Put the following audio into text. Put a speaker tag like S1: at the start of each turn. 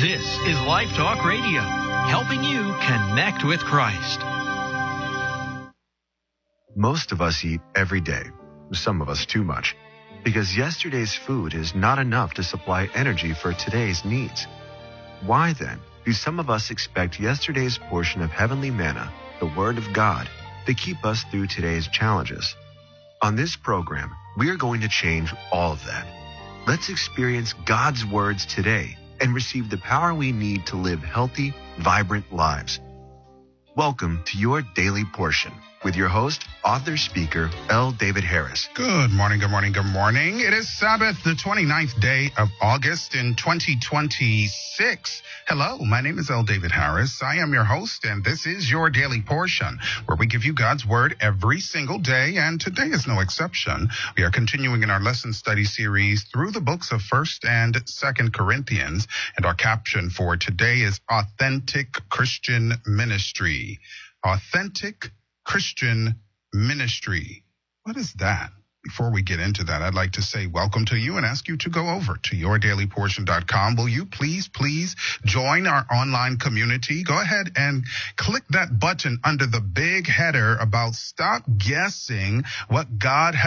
S1: This is Life Talk Radio, helping you connect with Christ.
S2: Most of us eat every day, some of us too much, because yesterday's food is not enough to supply energy for today's needs. Why then do some of us expect yesterday's portion of heavenly manna, the Word of God, to keep us through today's challenges? On this program, we are going to change all of that. Let's experience God's words today and receive the power we need to live healthy, vibrant lives. Welcome to your daily portion with your host, author, speaker, L. David Harris.
S3: Good morning, good morning, good morning. It is Sabbath, the 29th day of August in 2026. Hello, my name is L. David Harris. I am your host, and this is your daily portion, where we give you God's Word every single day, and today is no exception. We are continuing in our lesson study series through the books of 1st and 2nd Corinthians, and our caption for today is Authentic Christian Ministry. Authentic Christian Ministry. What is that? Before we get into that, I'd like to say welcome to you and ask you to go over to yourdailyportion.com. Will you please join our online community? Go ahead and click that button under the big header about stop guessing what God has